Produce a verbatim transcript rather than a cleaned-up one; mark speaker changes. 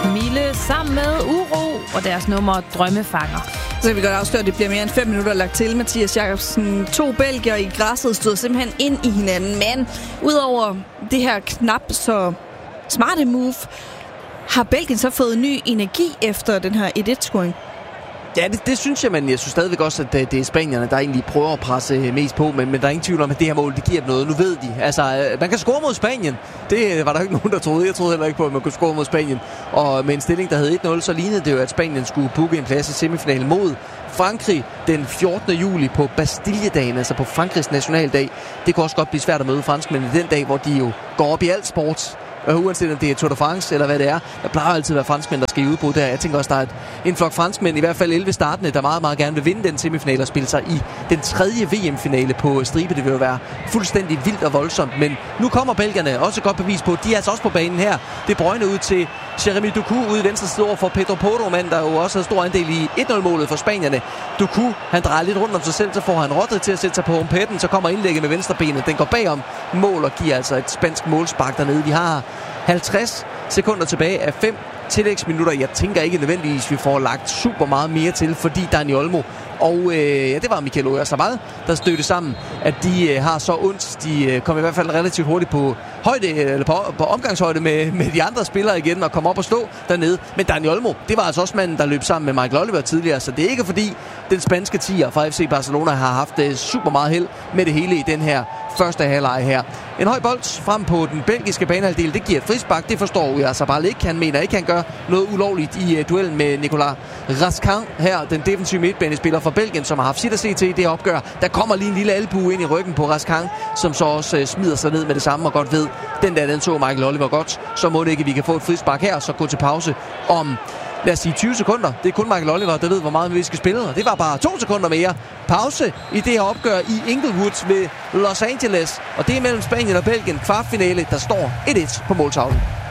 Speaker 1: Mille sammen med Uro og deres nummer Drømmefanger.
Speaker 2: Så kan vi godt afsløre, at det bliver mere end fem minutter lagt til. Mathias Jakobsen, to belgier i græsset, stod simpelthen ind i hinanden. Men udover det her knap så smarte move, har Belgien så fået ny energi efter den her et et-scoring?
Speaker 3: Ja, det, det synes jeg, men jeg synes stadigvæk også, at det er spanierne, der egentlig prøver at presse mest på, men, men der er ingen tvivl om, at det her mål, det giver dem noget. Nu ved de. Altså, man kan score mod Spanien. Det var der ikke nogen, der troede. Jeg troede heller ikke på, at man kunne score mod Spanien. Og med en stilling, der hed et nul, så lignede det jo, at Spanien skulle booke en plads i semifinalen mod Frankrig den fjortende juli på Bastilledagen, altså på Frankrigs nationaldag. Det kunne også godt blive svært at møde franskmændene den dag, hvor de jo går op i alt sport. Uh, uanset om det er Tour de France eller hvad det er. Der plejer altid at være franskmænd, der skal i udbrud der. Jeg tænker også, der er et, en flok franskmænd, i hvert fald elleve startende, der meget, meget gerne vil vinde den semifinal og spille sig i den tredje V M-finale på stribe. Det vil jo være fuldstændig vildt og voldsomt. Men nu kommer belgierne også et godt bevis på, de er altså også på banen her. Det brøgne ud til Jeremy Doku ude i venstre side over for Pedro Porro, mand, der jo også havde stor andel i et nul-målet for spanierne. Doku, han drejer lidt rundt om sig selv, så får han Rodri til at sætte sig på rumpetten, så kommer indlægget med venstrebenet. Den går bagom mål og giver altså et spansk målspark dernede. Vi har halvtreds sekunder tilbage af fem tillægsminutter. Jeg tænker ikke nødvendigvis, vi får lagt super meget mere til, fordi Dani Olmo og øh, ja, det var Mikel Oyarzabal, der stødte sammen, at de øh, har så ondt. De øh, kom i hvert fald relativt hurtigt på højde, eller på, på omgangshøjde med, med de andre spillere igen, og kom op og stå dernede. Men Dani Olmo, det var altså også manden, der løb sammen med Michael Oliver tidligere, så det er ikke fordi den spanske tier fra F C Barcelona har haft øh, super meget held med det hele i den her første halvleg her. En høj bold frem på den belgiske banehalvdel, det giver et frispark, det forstår Oyarzabal ikke. Han mener ikke, han gør noget ulovligt i uh, duellen med Nicolas Raskin her, den defensive midtbanespiller fra Belgien, som har haft sit at se til i det opgør. Der kommer lige en lille albue ind i ryggen på Raskin, som så også uh, smider sig ned med det samme og godt ved, den der, den så Michael Oliver godt. Så må det ikke, vi kan få et frispark her, så gå til pause om, lad os sige tyve sekunder. Det er kun Michael Oliver, der ved, hvor meget vi skal spille, og det var bare to sekunder mere. Pause i det her opgør i Inglewood ved Los Angeles, og det er mellem Spanien og Belgien. Kvartfinale, der står et et på måltavlen.